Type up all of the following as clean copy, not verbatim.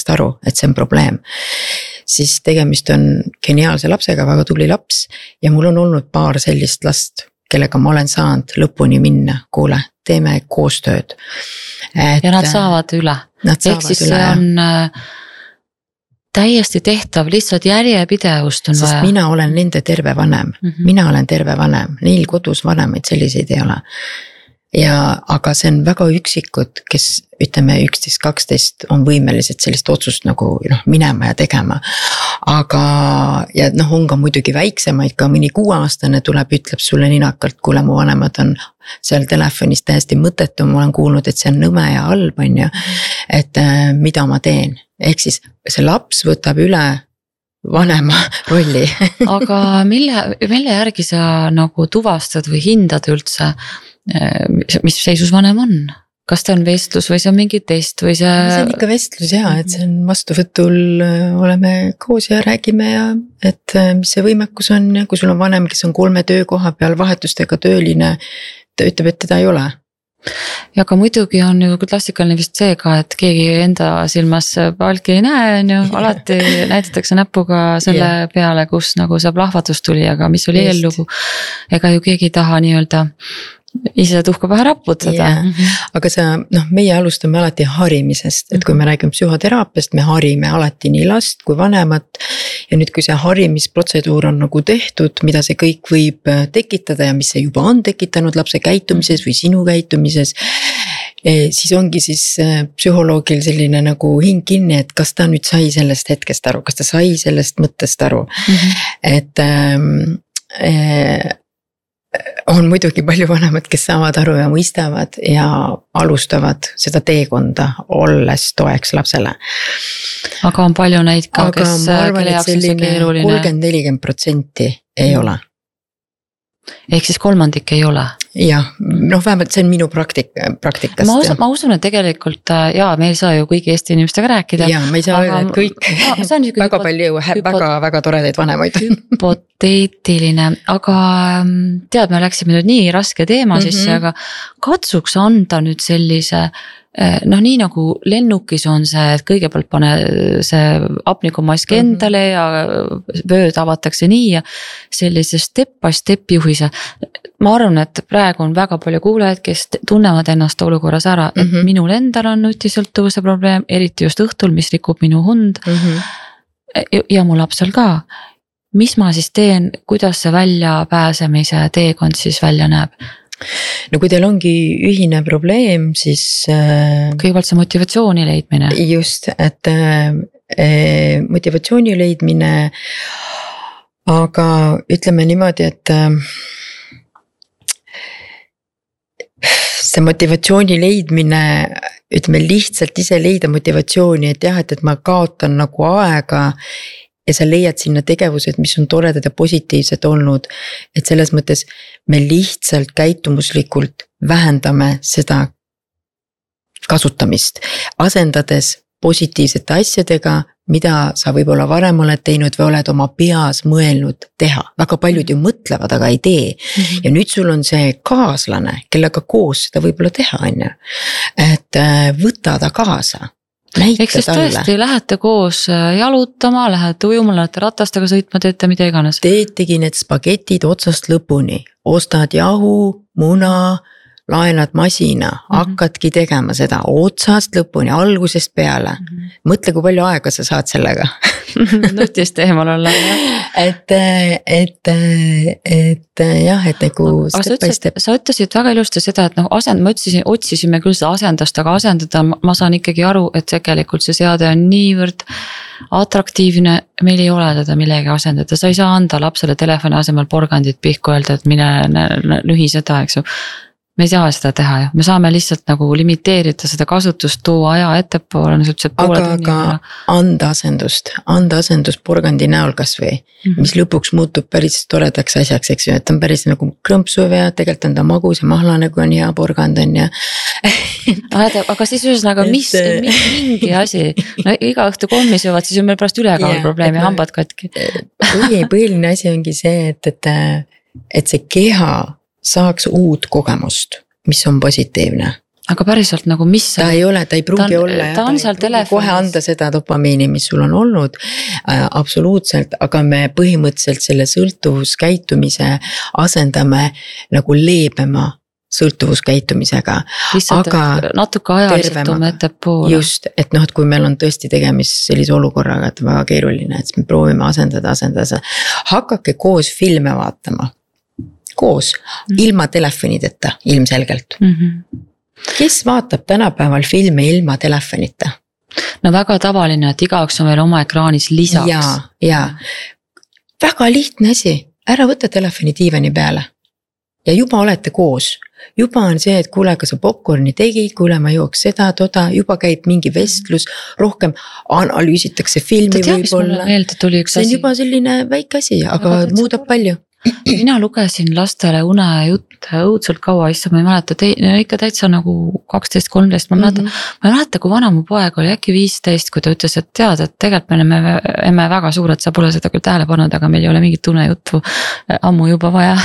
sellest aru, et see on probleem. Siis tegemist on geniaalse lapsega, väga tubli laps ja mul on olnud paar sellist last, kellega ma olen saanud lõpuni minna, kuule, teeme koostööd. Ja nad saavad üle. Ehk siis see on täiesti tehtav, lihtsalt järjepidevust on vaja. Sest mina olen nende terve vanem, mina olen terve vanem, neil kodus vanemaid selliseid ei ole. Aga see on väga üksikud, kes ütleme 11-12 on võimelised sellist otsust nagu minema ja tegema. Aga ja on ka muidugi väiksemaid, ka mõni 6-aastane tuleb, ütleb sulle ninakalt, kuule mu vanemad on seal telefonis täiesti mõttetu, ma olen kuulnud, et see on nõme ja halb on ju, et mida ma teen. Ehk siis see laps võtab üle vanema rolli. Aga mille järgi sa nagu tuvastad või hindad üldse, mis seisus vanem on? Kas ta on vestlus või see on mingi test või see? See on ikka vestlus et see on vastuvõtul, oleme koos ja räägime ja et mis see võimekus on ja kui sul on vanem, kes on 3 töökoha peal vahetustega tööline, ta ütleb, et teda ei ole. Ja ka muidugi on ju klassikaline vist see ka, et keegi enda silmas palki ei näe, on ju, alati näitatakse näpuga selle peale, kus nagu see plahvatus tuli, aga mis oli eellugu. Ega ju keegi ei taha nii-öelda ise tuhka pähe raputada. Aga meie alustame alati harimisest, et kui me räägime psühhoteraapiast, me harime alati nii last kui vanemat ja nüüd kui see harimisprotseduur on nagu tehtud, mida see kõik võib tekitada ja mis see juba on tekitanud lapse käitumises või sinu käitumises, siis ongi siis psühholoogil selline nagu hing kinni, et kas ta nüüd sai sellest hetkest aru, kas ta sai sellest mõttest aru, et on muidugi palju vanemad, kes saavad aru ja mõistavad ja alustavad seda teekonda, olles toeks lapsele. Aga on palju neid ka, kes kelle jaoks on see keeruline? 30-40% ei ole. Ehk siis kolmandik ei ole? Jah, vähemalt see on minu praktikast. Ma usun, et tegelikult me ei saa ju kõigi Eesti inimestega rääkida. Ja ma ei saa öelda, et kõik väga palju väga toredaid vanemaid. Hüpoteetiline, aga tead, me läksime nüüd nii raske teema sisse, aga katsuks anda nüüd sellise nii nagu lennukis on see, et kõigepealt pane see apnikumask endale ja vööd avatakse nii ja sellise step by step juhise. Ma arvan, et praegu on väga palju kuulajad, kes tunnevad ennast olukorras ära, et minul endal on nutisõltuvuse probleem, eriti just õhtul, mis rikub minu hund ja mu lapsel ka. Mis ma siis teen, kuidas see välja pääsemise teekond siis välja näeb? No kui teil ongi ühine probleem, siis kõigepealt see motivatsiooni leidmine. Just, et motivatsiooni leidmine, aga ütleme niimoodi, et see motivatsiooni leidmine, ütleme lihtsalt ise leida motivatsiooni, et jah, et ma kaotan nagu aega ja sa leiad sinna tegevused, mis on toredad ja positiivsed olnud, et selles mõttes me lihtsalt käitumuslikult vähendame seda kasutamist, asendades positiivsete asjadega, mida sa võib-olla varem oled teinud või oled oma peas mõelnud teha. Väga paljud ju mõtlevad, aga ei tee. Ja nüüd sul on see kaaslane, kellega koos seda võib-olla teha, et võta ta kaasa. Eks siis tõesti lähete koos jalutama, lähete ujuma, lähete ratastega sõitma, teete mida iganes. Teetegi need spagetid otsast lõpuni, ostad jahu, muna, laenad masina, hakkadki tegema seda otsast lõpuni, algusest peale. Mõtle, kui palju aega sa saad sellega. Nutist eemal olla. Et jah, et nagu sa ütlesid väga ilusti seda, et me otsisime küll seda asendust, aga asendada ma saan ikkagi aru, et tegelikult see seade on niivõrd atraktiivne, meil ei ole teda millegi asendada, sa ei saa anda lapsele telefoni asemel porgandit pihku öelda, et mine lühi seda, eks ju. Me ei saa seda teha ju, me saame lihtsalt nagu limiteerida seda kasutust, tuua aja ettepoole. Aga anda asendust porgandi näol kas või, mis lõpuks muutub päris toredaks asjaks, eks ju, et on päris nagu krõmpsuv ja tegelikult on ta magus ja mahlane, kui on hea porgand on ja. Aga siis ühesõnaga, mis mingi asi, no iga õhtu kommi söövad, siis on meil pärast ülekaal probleemi, hambad katki. Põhiline asi ongi see, et see keha saaks uut kogemust, mis on positiivne. aga päriselt nagu mis ta ei ole, ta ei pruugi olla. Ta on seal telefonis. Kohe anda seda dopamiini, mis sul on olnud, absoluutselt, aga me põhimõtteliselt selle sõltuvuskäitumise asendame nagu leebema sõltuvuskäitumisega. Lihtsalt aga natuke ajaliselt on ettepoole. Just, et noh, et kui meil on tõesti tegemist sellise olukorraga, et väga keeruline, et me proovime asendada. Hakake koos filme vaatama. Koos, ilma telefonideta ilmselgelt. Kes vaatab tänapäeval filme ilma telefonita? No väga tavaline, et igaüks on veel oma ekraanis lisaks. Ja. Väga lihtne asi, ära võtta telefoni diivani peale. Ja juba olete koos. Juba on see, et kuule, kas sa popcorni tegid, kuule ma jooks seda, toda, juba käib mingi vestlus, rohkem analüüsitakse filmi võib-olla. See on juba selline väike asi, aga muudab palju. Mina lugesin lastele unejutte õudselt kaua, issa ma ei mäleta, ikka täitsa nagu 12-13, ma ei mäleta, kui vana mu poeg oli, äkki 15, kui ta ütles, et tead, et tegelikult me emme väga suured, sa pole seda küll tähele pannud, aga meil ei ole mingit unejuttu ammu juba vaja.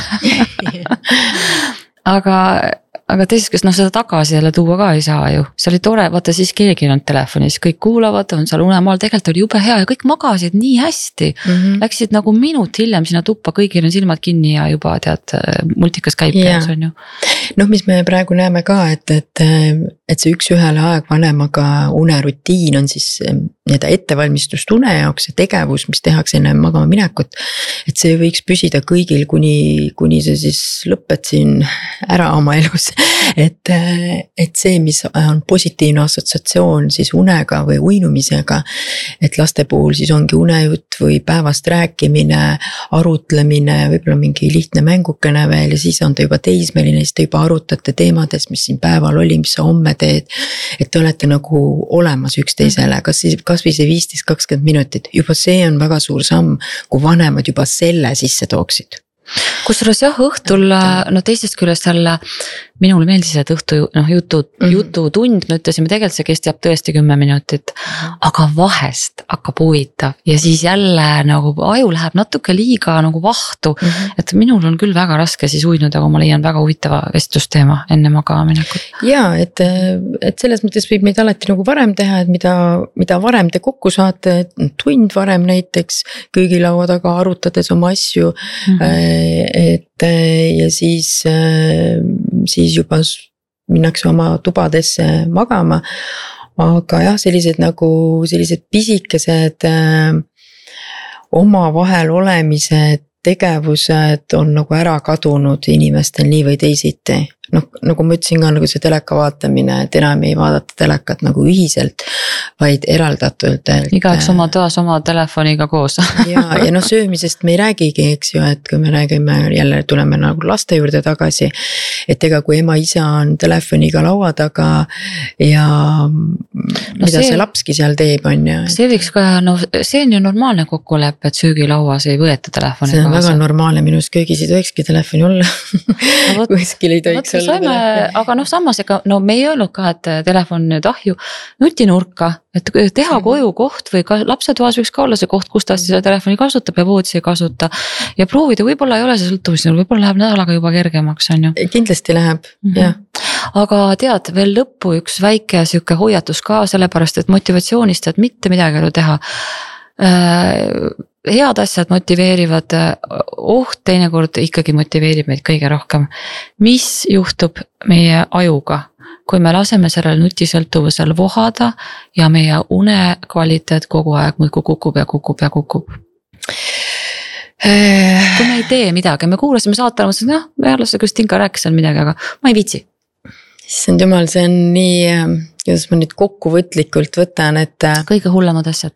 Aga teisest, kes seda tagasi jälle tuua ka ei saa ju, see oli tore, vaata siis keegi on telefonis, kõik kuulavad, on seal unemaal, tegelikult oli jube hea ja kõik magasid nii hästi. Läksid nagu minut hiljem sinna tuppa, kõigil on silmad kinni ja juba tead, multikas käib peas on ju. Noh, mis me praegu näeme ka, et see üks ühele aegvanemaga unerutiin on siis ettevalmistust une jaoks ja tegevus, mis tehakse enne magama minekut, et see võiks püsida kõigil, kuni see siis lõpet siin ära oma elus. Et see, mis on positiivne assotsiatsioon siis unega või uinumisega, et laste puhul siis ongi unejutt või päevast rääkimine, arutlemine, võib-olla mingi lihtne mängukene veel ja siis on ta juba teismeline, siis te juba arutate teemades, mis siin päeval oli, mis sa homme teed, et te olete nagu olemas üksteisele, kas või see 15-20 minutit, juba see on väga suur samm, kui vanemad juba selle sisse tooksid. Kusjuures jah, õhtul, no teisest küljest jälle, minule meeldis, et jututund, me ütlesime, tegelikult see kestab tõesti 10 minutit, aga vahest hakkab huvitav ja siis jälle nagu aju läheb natuke liiga nagu vahtu, et minul on küll väga raske siis uinuda, aga ma leian väga huvitava vestlusteema enne magama minekut. Ja, et selles mõttes võib meid alati nagu varem teha, et mida varem te kokku saate, tund varem näiteks köögilaua taga arutades oma asju, ja siis juba minnakse oma tubadesse magama, aga jah, sellised pisikesed omavahel olemised, tegevused on nagu ära kadunud inimestel nii või teisiti. Noh, nagu ma ütlesin ka, nagu see teleka vaatamine, et enam ei vaadata telekat nagu ühiselt, vaid eraldatult. Igaüks oma toas oma telefoniga koos. ja noh, söömisest me ei räägigi, eks ju, et kui me räägime, jälle tuleme nagu laste juurde tagasi, et ega kui ema-isa on telefoniga laua taga ja mida see lapski seal teeb on ja. See võiks ka, see on ju normaalne kokkulepe, et söögilauas ei võeta telefoni kaasa. See on väga normaalne, minus köögis ei tohikski telefoni olla. Kuskil ei tohiks olla telefoni. Aga samas, me ei öelnud ka, et telefon nüüd nutinurka, et teha koju koht või ka lapsetoas võiks ka olla see koht, kus ta seda telefoni kasutab ja voodis ei kasuta ja proovida, võib-olla ei ole see sõltuvus, võib-olla läheb nädalaga juba kergemaks, on ju. Kindlasti läheb, jah. Aga tead, veel lõppu üks väike siuke hoiatus ka, sellepärast, et motivatsioonist, et mitte midagi elu teha. Head asjad motiveerivad, teinekord ikkagi motiveerib meid kõige rohkem. Mis juhtub meie ajuga, kui me laseme sellel nutisõltuvusel vohada ja meie une kvaliteet kogu aeg muidu kukub ja kukub ja kukub? Kui me ei tee midagi, me kuulasime saate, me jälle seda Kristinka rääkis seal midagi, aga ma ei viitsi. Issand jumal, see on nii, kuidas ma nüüd kokkuvõtlikult võtan, et kõige hullemad asjad.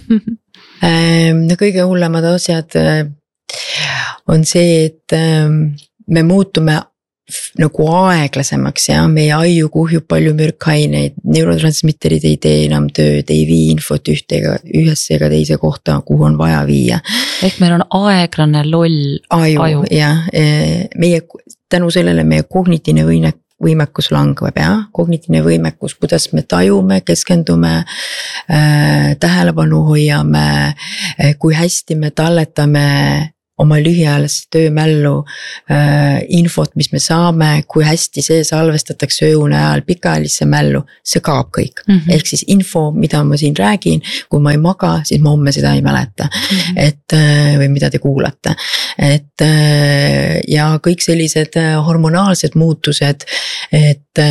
Kõige hullemad asjad on see, et me muutume nagu aeglasemaks ja meie aju kuhjub palju mürkhaineid, neurotransmitterid ei tee enam tööd, ei vii infot ühesse ega teise kohta, kuhu on vaja viia. Ehk meil on aeglane loll aju. Ja, tänu sellele meie kognitiivne võimekus langeb, kognitiivne võimekus, kuidas me tajume, keskendume, tähelepanu hoiame, kui hästi me talletame oma lühiajalist töömällu, infot, mis me saame, kui hästi see salvestatakse ööune ajal, pikaajalisse mällu, see kaob kõik. Ehk siis info, mida ma siin räägin, kui ma ei maga, siis ma homme seda ei mäleta. Et või mida te kuulate. Et ja kõik sellised hormonaalsed muutused, et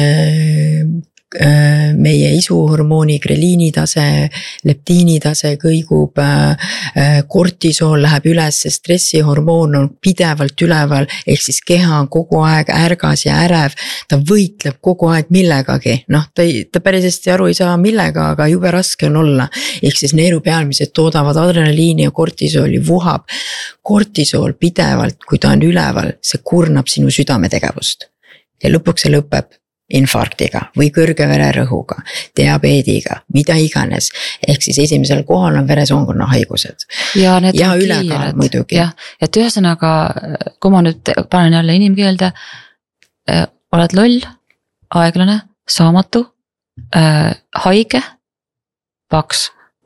meie isuhormooni greliini tase, leptiini tase kõigub, kortisool läheb üles, stressihormoon on pidevalt üleval, ehk siis keha on kogu aeg ärgas ja ärev, ta võitleb kogu aeg millegagi, noh ta päris hästi aru ei saa millega, aga jube raske on olla, ehk siis neerupealmised toodavad adrenaliini ja kortisooli, vuhab, kortisool pidevalt, kui ta on üleval, see kurnab sinu südametegevust ja lõpuks see lõpeb infarktiga või kõrge vererõhuga, diabeediga, mida iganes. Ehk siis esimesel kohal on veresoonkonna haigused. Ja ülekaal muidugi. Jah, et ühesõnaga, kui ma nüüd panen jälle inimkeelde, oled loll, aeglane, saamatu, haige, paks.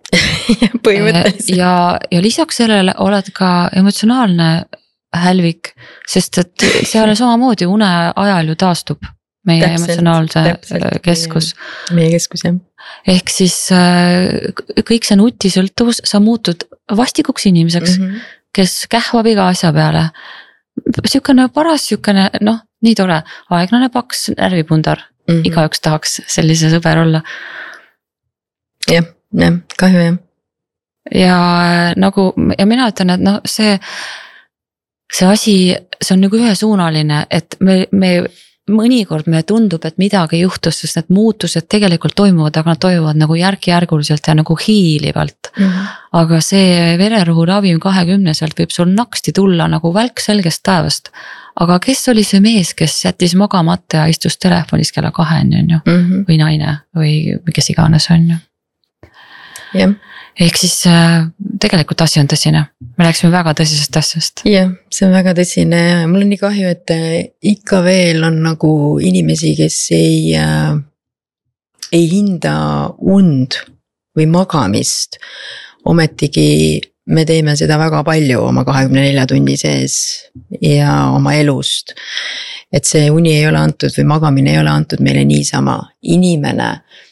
ja lisaks sellele oled ka emotsionaalne hälvik, sest et seal samamoodi une ajal ju taastub meie emotsionaalse keskus. Meie keskus, jah. Ehk siis kõik see nutisõltuvus, sa muutud vastikuks inimeseks, kes kähvab iga asja peale. Sükene paras, sükene, noh, nii tore, aeglane paks, närvipundar. Igaüks tahaks sellise sõber olla. Jah, kahju jah. Ja nagu, ja mina ütlen, et noh, see asi, see on nagu ühesuunaline, et me mõnikord me tundub, et midagi juhtus, sest need muutused tegelikult toimuvad, aga nad toimuvad nagu järk-järguliselt ja nagu hiilivalt. Aga see vererõhu ravim 20-selt võib sul naksti tulla nagu välk selgest taevast. Aga kes oli see mees, kes jättis magamata ja istus telefonis kella 2 on ju, või naine või kes iganes on ju. Jah. Ehk siis tegelikult asi on tõsine, me läksime väga tõsisest asjast. Jah, see on väga tõsine, mul on nii kahju, et ikka veel on nagu inimesi, kes ei hinda und või magamist, ometigi me teeme seda väga palju oma 24 tunni sees ja oma elust, et see uni ei ole antud või magamine ei ole antud meile niisama, inimene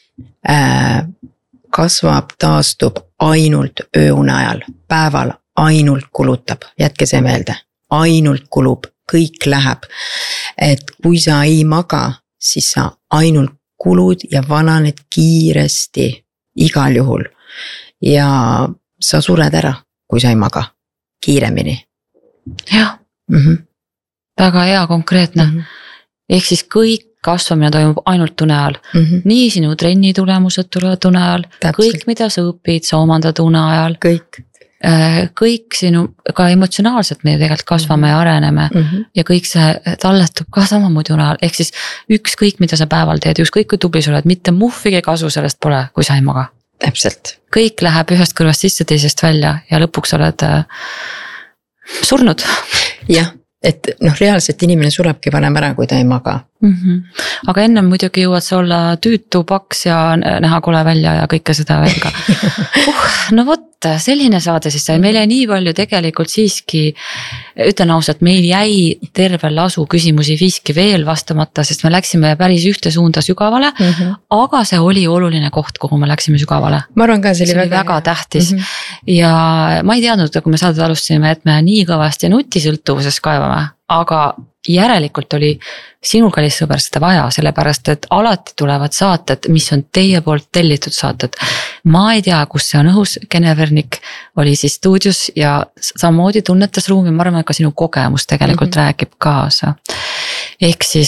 kasvab, taastub ainult ööune ajal, päeval ainult kulutab, jätke see meelde, ainult kulub, kõik läheb. Et kui sa ei maga, siis sa ainult kulud ja vananed kiiresti igal juhul. Ja sa sured ära, kui sa ei maga, kiiremini. Jah, väga hea, konkreetne. Ehk siis kõik kasvamine toimub ainult une ajal. Nii sinu trenni tulemused tulevad une ajal, kõik mida sa õpid, sa omandad une ajal. Kõik sinu, ka emotsionaalselt me tegelikult kasvame ja areneme ja kõik see talletub ka samamoodi une ajal. Ehk siis ükskõik mida sa päeval teed, ükskõik kui tubli sa oled, mitte muhvigi kasu sellest pole, kui sa ei maga. Täpselt. Kõik läheb ühest kõrvast sisse teisest välja ja lõpuks oled surnud. Jah. Et noh, reaalselt inimene surebki varem ära, kui ta ei maga. Aga enne muidugi jõuad sa olla tüütu, paks ja näha kole välja ja kõike seda veel ka. No vot, selline saade siis sai, meil jäi nii palju tegelikult siiski, ütlen ausalt, meil jäi terve lasu küsimusi siiski veel vastamata, sest me läksime päris ühte suunda sügavale, aga see oli oluline koht, kuhu me läksime sügavale. Ma arvan ka, see oli väga tähtis ja ma ei teadnud, kui me saadet alustasime, et me nii kõvasti nutisõltuvuses kaevame, aga järelikult oli sinul kallis sõber seda vaja, sellepärast et alati tulevad saated, mis on teie poolt tellitud saated. Ma ei tea, kus see on õhus, Kenevernik oli siis stuudios ja samamoodi tunnetas ruumi, ma arvan, et ka sinu kogemus tegelikult räägib kaasa. Ehk siis,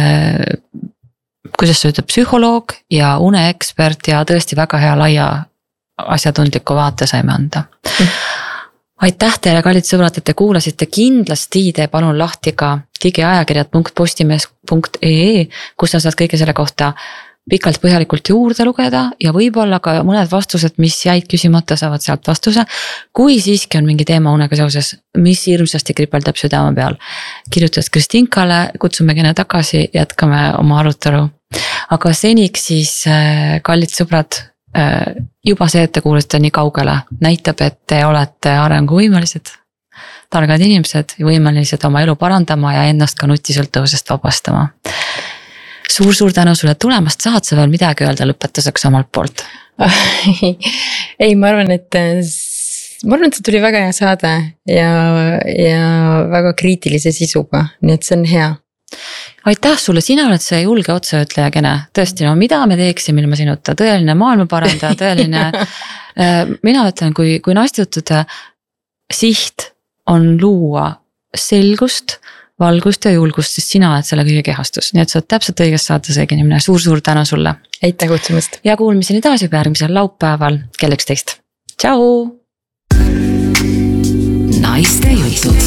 kuidas sa ütled, psühholoog ja uneekspert ja tõesti väga hea laia asjatundliku vaate saime anda. Aitäh teile, kallid sõbrad, et te kuulasite, kindlasti tee palun lahti ka digiajakirjad.postimees.ee, kus sa saad kõige selle kohta pikalt põhjalikult juurde lugeda ja võib-olla ka mõned vastused, mis jäid küsimata, saavad sealt vastuse. Kui siiski on mingi teema unega seoses, mis hirmsasti kripeldab südame peal, kirjutas Kristinkale, kutsume kene tagasi, jätkame oma arutelu. Aga seniks siis, kallid sõbrad, juba see, et te kuulasite nii kaugele, näitab, et te olete arenguvõimelised. targad inimesed, võimelised oma elu parandama ja ennast ka nutisõltuvusest vabastama. Suur tänu sulle tulemast, saad sa veel midagi öelda lõpetuseks omalt poolt? Ei, ma arvan, et see tuli väga hea saade ja väga kriitilise sisuga, nii et see on hea. Aitäh sulle, sina oled see julge otseütleja kene, tõesti, no mida me teeksime ilma sinuta, tõeline maailmaparandaja, tõeline, mina ütlen, kui naistjutude siht on luua selgust, valgust ja julgust, siis sina oled selle kõige kehastus, nii et sa oled täpselt õigest saates õige inimene, suur tänu sulle. Aitäh kutsumast. Ja kuulmiseni taas juba järgmisel laupäeval kell 11. Tšau! Naiste jutud.